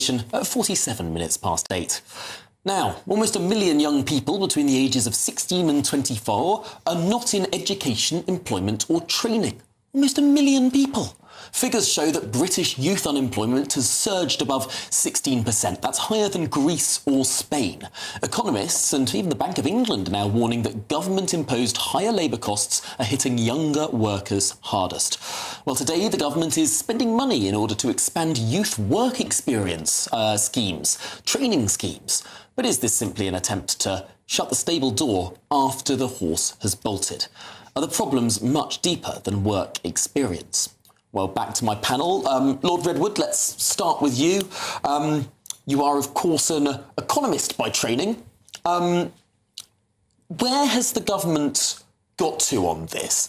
At 47 minutes past 8. Now, almost 1 million young people between the ages of 16 and 24 are not in education, employment or training. Almost 1 million people. Figures show that British youth unemployment has surged above 16%. That's higher than Greece or Spain. Economists and even the Bank of England are now warning that government-imposed higher labour costs are hitting younger workers hardest. Well, today the government is spending money in order to expand youth work experience schemes, training schemes. But is this simply an attempt to shut the stable door after the horse has bolted? Are the problems much deeper than work experience? Well, back to my panel. Lord Redwood, let's start with you. You are, of course, an economist by training. Where has the government got to on this?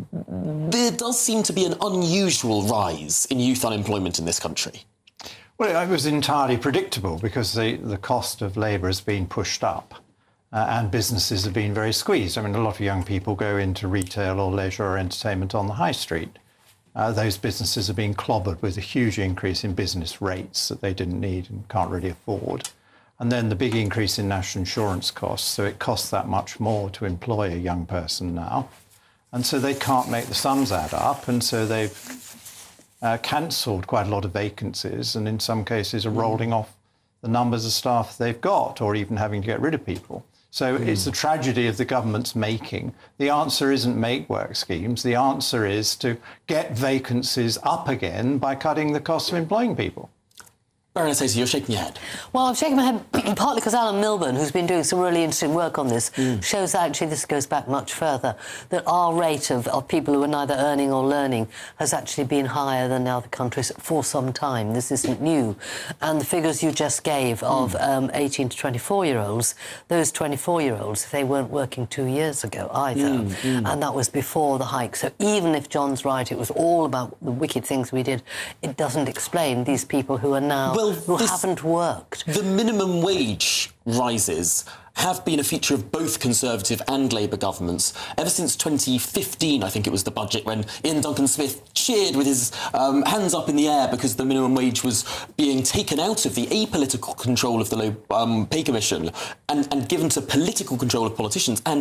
There does seem to be an unusual rise in youth unemployment in this country. Well, it was entirely predictable because the cost of labour has been pushed up and businesses have been very squeezed. I mean, a lot of young people go into retail or leisure or entertainment on the high street. Those businesses have been clobbered with a huge increase in business rates that they didn't need and can't really afford. And then the big increase in national insurance costs, so it costs that much more to employ a young person now. And so they can't make the sums add up, and so they've cancelled quite a lot of vacancies and in some cases are rolling off the numbers of staff they've got or even having to get rid of people. So it's the tragedy of the government's making. The answer isn't make work schemes. The answer is to get vacancies up again by cutting the cost of employing people. Baroness Stacey, you're shaking your head. Well, I'm shaking my head partly because Alan Milburn, who's been doing some really interesting work on this, shows actually this goes back much further, that our rate of people who are neither earning or learning has actually been higher than other countries for some time. This isn't new. And the figures you just gave of 18 to 24-year-olds, those 24-year-olds, they weren't working 2 years ago either. And that was before the hike. So even if John's right, it was all about the wicked things we did, it doesn't explain these people who are now... who haven't worked. The minimum wage rises have been a feature of both Conservative and Labour governments ever since 2015, I think it was the budget, when Ian Duncan Smith cheered with his hands up in the air because the minimum wage was being taken out of the apolitical control of the Low Pay Commission and given to political control of politicians. And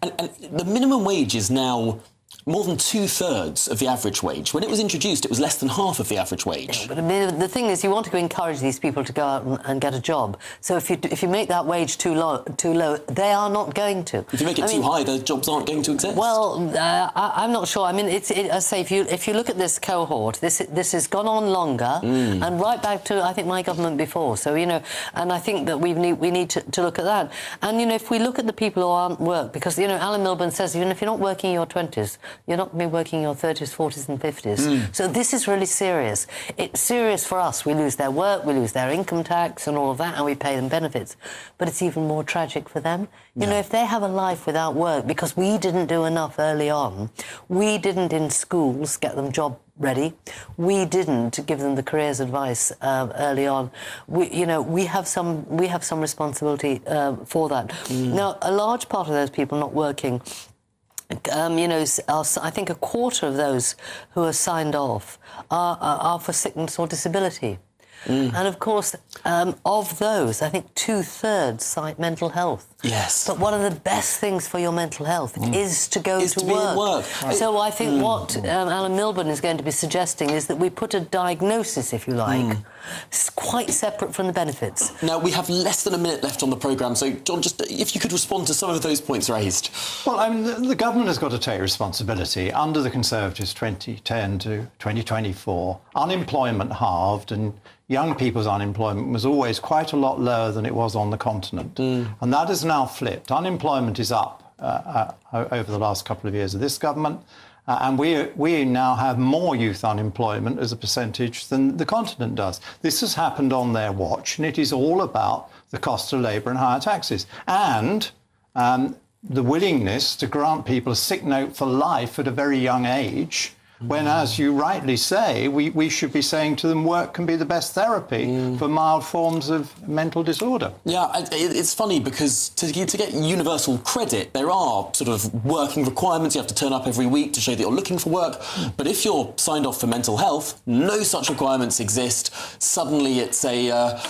the minimum wage is now more than 2/3 of the average wage. When it was introduced, it was less than half of the average wage. Yeah, but I mean, the thing is, you want to encourage these people to go out and get a job. So if you make that wage too low, they are not going to. If you make it too high, the jobs aren't going to exist. Well, I'm not sure. I mean, I say if you look at this cohort, this has gone on longer and right back to I think my government before. So you know, and I think that we need to look at that. And you know, if we look at the people who aren't work, because you know, Alan Milburn says even if you're not working in your 20s. You're not going to be working in your 30s, 40s and 50s. So this is really serious. It's serious for us. We lose their work, we lose their income tax and all of that, and we pay them benefits. But it's even more tragic for them. You know, if they have a life without work, because we didn't do enough early on, we didn't in schools get them job ready. We didn't give them the careers advice early on. We have some responsibility for that. Now, a large part of those people not working, you know, I think a quarter of those who are signed off are for sickness or disability. And, of course, of those, I think 2/3 cite mental health. Yes. But one of the best things for your mental health is to go to work. Right. So I think what Alan Milburn is going to be suggesting is that we put a diagnosis, if you like, quite separate from the benefits. Now, we have less than a minute left on the programme, so, John, just if you could respond to some of those points raised. Well, I mean, the government has got to take responsibility. Under the Conservatives, 2010 to 2024, unemployment halved and young people's unemployment was always quite a lot lower than it was on the continent. And that has now flipped. Unemployment is up over the last couple of years of this government. And we now have more youth unemployment as a percentage than the continent does. This has happened on their watch, and it is all about the cost of labour and higher taxes. And the willingness to grant people a sick note for life at a very young age, when, as you rightly say, we should be saying to them work can be the best therapy for mild forms of mental disorder. Yeah, it's funny because to get universal credit, there are sort of working requirements. You have to turn up every week to show that you're looking for work. But if you're signed off for mental health, no such requirements exist. Suddenly it's a